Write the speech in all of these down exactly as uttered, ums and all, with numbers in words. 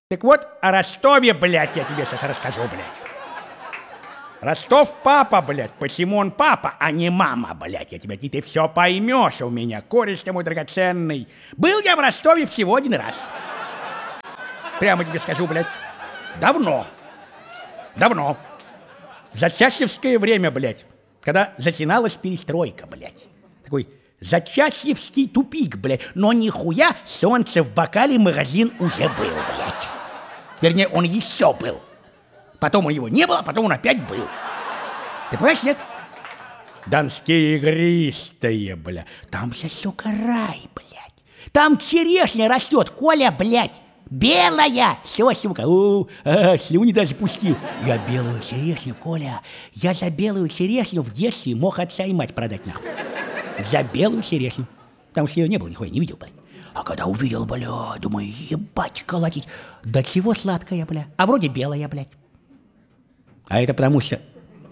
Так вот, о Ростове, блядь, я тебе сейчас расскажу, блядь. Ростов папа, блядь, почему он папа, а не мама, блядь, я тебе, и ты все поймешь у меня, кореш ты мой драгоценный. Был я в Ростове всего один раз. Прямо тебе скажу, блядь, давно, давно, в зачасьевское время, блядь, когда затяналась перестройка, блядь, такой зачасьевский тупик, блядь, но нихуя солнце в бокале магазин уже был, блядь. Вернее, он еще был. Потом у него не было, потом он опять был. Ты понимаешь, нет? Донские игристые, бля. Там сейчас, сука, рай, блядь. Там черешня растет, Коля, блядь. Белая. Все, сука, у, а, слюни даже пустил. Я белую черешню, Коля. Я за белую черешню в детстве мог отца и мать продать, нахуй. За белую черешню. Потому что ее не было, нихуя не видел, блядь. А когда увидел, бля, думаю, ебать колотить. Да чего сладкая, бля. А вроде белая, блядь. А это потому что...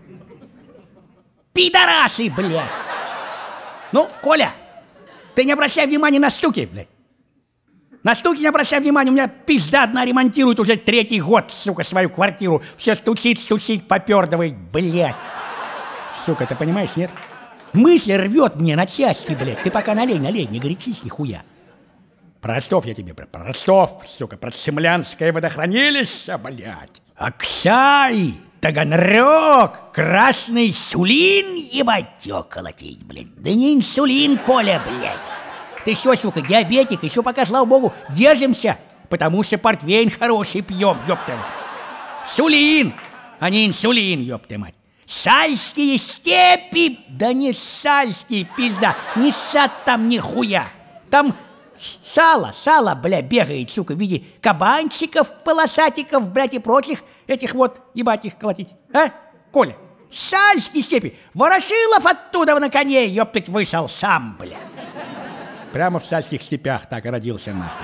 Пидорасы, блядь! Ну, Коля, ты не обращай внимания на стуки, блядь. На стуки не обращай внимания, у меня пизда одна ремонтирует уже третий год, сука, свою квартиру. Все стучит, стучит, попердывает, блядь. Сука, ты понимаешь, нет? Мысль рвет мне на части, блядь. Ты пока налей, налей, не горячись нихуя. Про Ростов я тебе, про Ростов, сука, про Цемлянское водохранилище, блядь. Аксай, Таганрог, Красный Сулин, ебать, ё колотить, блядь. Да не инсулин, Коля, блядь. Ты что, сука, диабетик, еще пока, слава богу, держимся, потому что портвейн хороший пьем, ёпта. Сулин, а не инсулин, ёпта мать. Сальские степи, да не сальские, пизда, не сад там нихуя. Там сало, сало, бля, бегает, сука, в виде кабанчиков, полосатиков, блядь, и прочих этих вот, ебать их колотить. А, Коля, сальские степи, Ворошилов оттуда на коне, ёптать, вышел сам, бля. Прямо в сальских степях так и родился, нахуй.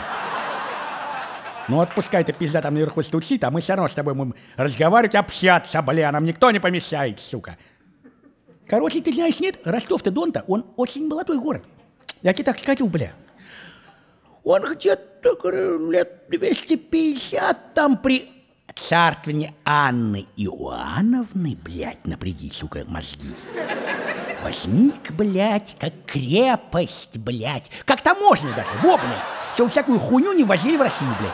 Ну, отпускай ты, пизда, там наверху стучит, а мы все равно с тобой будем разговаривать, общаться, бля, нам никто не помешает, сука. Короче, ты знаешь, нет, Ростов-то Дон-то, он очень молодой город. Я тебе так скажу, бля. Он где-то лет двести пятьдесят там при царствовании Анны Иоанновны, блядь, напряги, сука, мозги. Возник, блядь, как крепость, блядь. Как таможня даже, во, блядь. Что всякую хуйню не возили в Россию, блядь.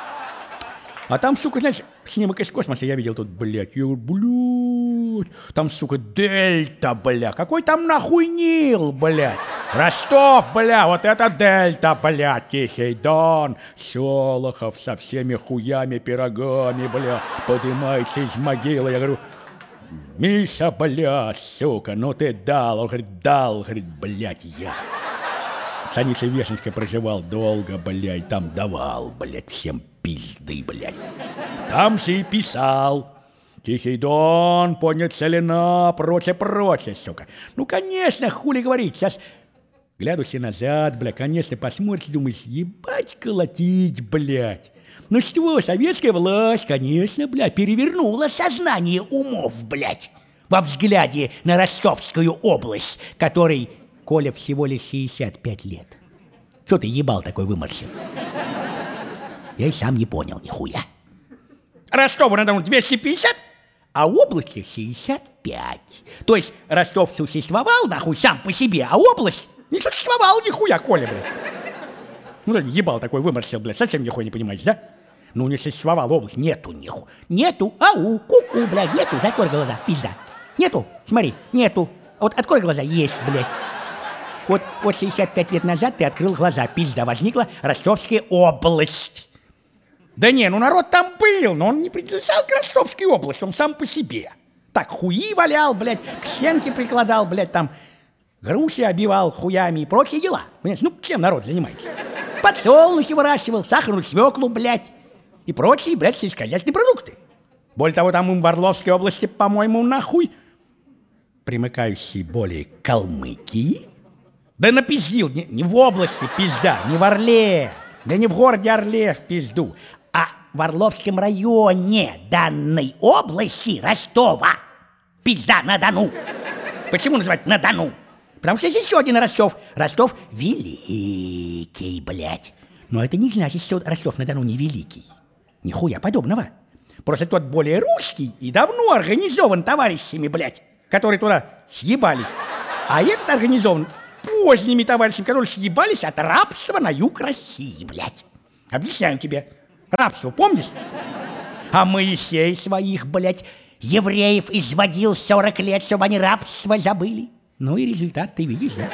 А там, сука, знаешь, снимок из космоса я видел тут, блядь. Я говорю, блядь, там, сука, дельта, бля. Какой там нахуй Нил, блядь. Ростов, бля, вот это дельта, блядь. Тихий Дон, Шолохов со всеми хуями, пирогами, бля. Поднимается из могилы. Я говорю, Миша, бля, сука, ну ты дал. Он говорит, дал, говорит, блядь, я. В станице Вешенской проживал долго, блядь, там давал, блядь, всем пизды, блядь. Там же и писал. Тихий Дон, поднят целина, прочее-прочее, сука. Ну, конечно, хули говорить, сейчас глядусь назад, блядь, конечно, посмотришь, думаешь, ебать колотить, блядь. Ну что, советская власть, конечно, блядь, перевернула сознание умов, блядь, во взгляде на Ростовскую область, которой, Коля, всего лишь шестьдесят пять лет. Что ты ебал такой выморщил? Я и сам не понял нихуя. Ростову-на-Дону двести пятьдесят, а области шестьдесят пять. То есть Ростов существовал, нахуй, сам по себе, а область не существовала нихуя, Коля, блядь. Ну ты ебал такой выморщил, блядь, совсем нихуя не понимаешь, да? Ну не существовала область, нету нихуя. Нету, ау, ку-ку, блядь, нету, закрой глаза, пизда. Нету, смотри, нету. Вот открой глаза, есть, блядь. Вот, вот шестьдесят пять лет назад ты открыл глаза, пизда, возникла Ростовская область. Да не, ну народ там был, но он не принадлежал к Ростовской области, он сам по себе. Так, хуи валял, блядь, к стенке прикладал, блядь, там, груши обивал хуями и прочие дела. Понимаешь, ну чем народ занимается? Подсолнухи выращивал, сахарную свеклу, блядь, и прочие, блядь, сельскохозяйственные продукты. Более того, там им в Орловской области, по-моему, нахуй, примыкающие более к Калмыкии. Да напиздил, не, не в области, пизда, не в Орле, да не в городе Орле в пизду, а в Орловском районе данной области Ростова. Пизда на Дону. Почему называют на Дону? Потому что здесь еще один Ростов. Ростов великий, блядь. Но это не значит, что Ростов-на-Дону не великий. Нихуя подобного. Просто тот более русский и давно организован товарищами, блядь, которые туда съебались. А этот организован поздними товарищами, которые съебались от рабства на юг России, блядь. Объясняю тебе. Рабство, помнишь? А Моисей своих, блядь, евреев изводил сорок лет, чтобы они рабство забыли. Ну и результат ты видишь, да?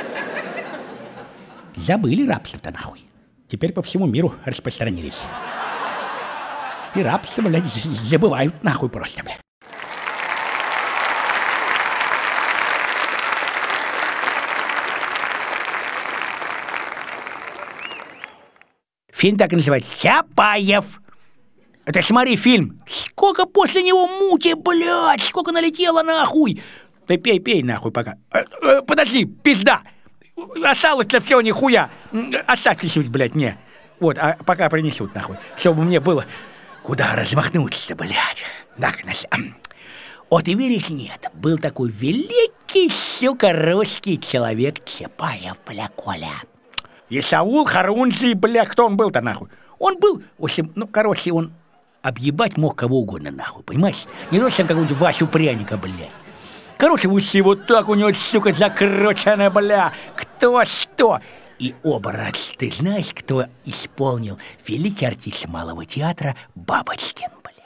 Забыли рабство-то нахуй. Теперь по всему миру распространились. И рабство, блядь, забывают нахуй просто, блядь. Фильм так и называется «Чапаев». Это смотри фильм. Сколько после него муки, блядь, сколько налетело нахуй. Ты пей, пей нахуй пока. Э, э, подожди, пизда. Осталось-то все нихуя. Оставь чуть-чуть, блядь, мне. Вот, а пока принесут нахуй. Чтобы мне было куда размахнуться-то, блядь. Так, значит, вот и веришь, нет. Был такой великий, сука, русский человек Чапаев, бля, Коля. Исаул Харунжий, бля, кто он был-то нахуй? Он был, в общем, ну, короче, он объебать мог кого угодно нахуй, понимаешь? Не то, что какого-нибудь Васю Пряника, блядь. Короче, в усе вот так у него, сука, закручено, бля. Кто что? И оба раз, ты знаешь, кто исполнил великий артист малого театра Бабочкин, бля.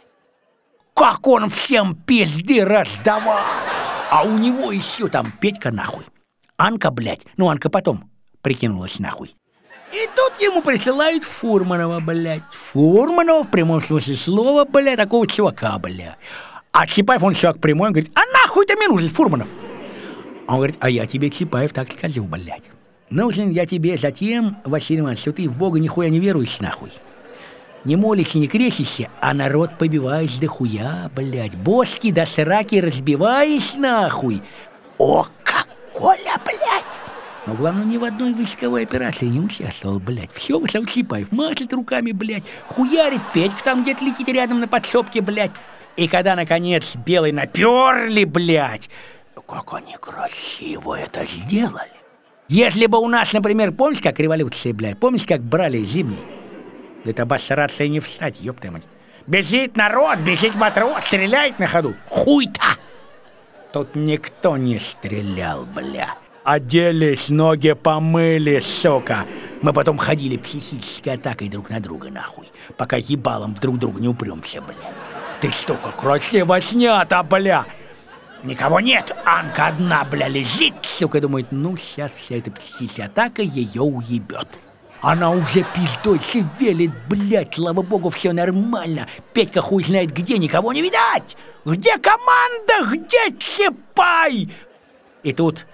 Как он всем пизды раздавал! А у него еще там Петька нахуй. Анка, блядь, ну Анка потом прикинулась нахуй. И тут ему присылают Фурманова, блядь. Фурманова в прямом смысле слова, блядь, такого чувака, блядь. А Чапаев, он чувак прямой, он говорит, а нахуй ты мне нужен, Фурманов? Он говорит, а я тебе, Чапаев, так скажу, блядь. Нужен я тебе затем, Василий Иванович, что ты в Бога нихуя не веруешь, нахуй. Не молишься, не крестишься, а народ побиваешь до хуя, блядь. Боски до сраки разбиваешь, нахуй. О, как Коля, блядь! Но главное, ни в одной войсковой операции не участвовал, блядь. Все, Василий Чапаев машет руками, блядь. Хуярит, Петька там где-то летит рядом на подсобке, блядь. И когда, наконец, белые наперли, блядь, как они красиво это сделали. Если бы у нас, например, помнишь, как революция, блядь, помнишь, как брали зимний? Это обосраться и не встать, ёпта мать. Бежит народ, бежит матрос, стреляет на ходу. Хуй-то! Тут никто не стрелял, бля. Оделись, ноги помыли, сука. Мы потом ходили психической атакой друг на друга, нахуй. Пока ебалом друг друга не упремся, бля. Ты что, как красиво снято, бля. Никого нет, Анка одна, бля, лежит, сука, думает, ну, сейчас вся эта психическая атака ее уебет. Она уже пиздой шевелит, блядь, слава богу, все нормально. Петька хуй знает где, никого не видать. Где команда, где Чапай? И тут...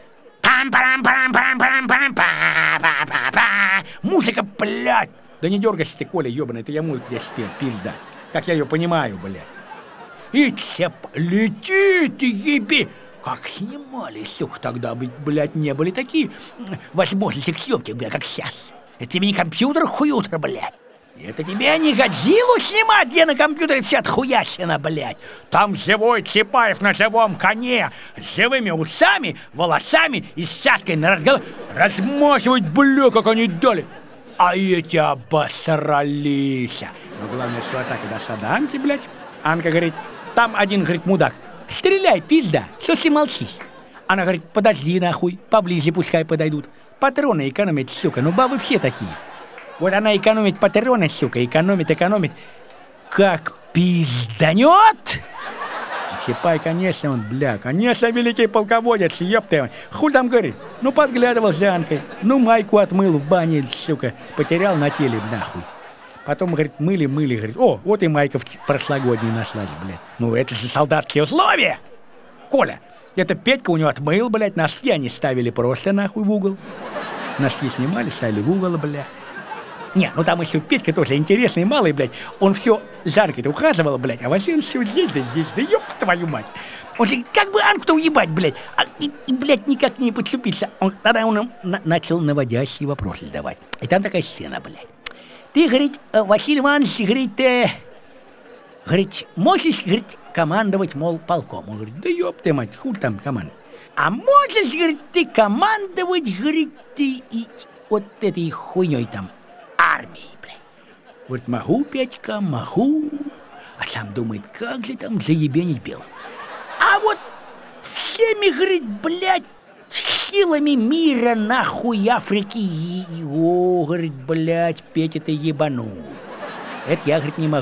Музыка, блядь! Да не дергайся ты, Коля, ебаный, это я мой где спел, пизда. Как я ее понимаю, блядь. И Чап летит, еби. Как снимали, сука, тогда, блядь, не были такие возможности к съемке, блядь, как сейчас. Это тебе не компьютер хуютер, блядь. Это тебе не Годзиллу снимать, где на компьютере вся отхуячена, блядь. Там живой Чапаев на живом коне, с живыми усами, волосами и сяткой на разговор. Размахивать, бля, как они дали. А эти обосрались. Но главное, что атака дошла до Анки, блядь. Анка говорит, там один, говорит, мудак. Стреляй, пизда, что ты молчишь? Она говорит, подожди нахуй, поближе пускай подойдут. Патроны экономить, сука, ну бабы все такие. Вот она экономит патроны, сука, экономит, экономит. Как пизданет! Чапай, конечно, он, бля, конечно, великий полководец, ёпта. Хуй там говорит, ну подглядывал за Анкой, ну майку отмыл в бане, сука, потерял на теле, нахуй. Потом, говорит, мыли, мыли, говорит, о, вот и майка прошлогодняя нашлась, блядь. Ну это же солдатские условия! Коля, это Петька у него отмыл, блядь, носки они ставили просто нахуй в угол. Носки снимали, ставили в угол, блядь. Не, ну там еще Петька тоже интересный, малый, блядь. Он все жарко-то ухаживал, блядь, а Василий все здесь, да здесь, да ёпта твою мать. Он же как бы Анку-то уебать, блядь, а, и, и, блядь, никак не подступиться. Он, тогда он на, начал наводящие вопросы задавать. И там такая сцена, блядь. Ты, говорит, Василий Иванович, говорит, э, говорит, можешь, говорит, командовать, мол, полком. Он говорит, да ёпта мать, хуй там командовать. А можешь, говорит, ты командовать, говорит, ты и вот этой хуйней там. Армии, блядь. Говорит, могу, Петька, могу. А сам думает, как же там заебенить белых. А вот всеми, говорит, блядь, силами мира нахуй Африки. О, говорит, блядь, Петя, ты ебанул. Это я, говорит, не могу.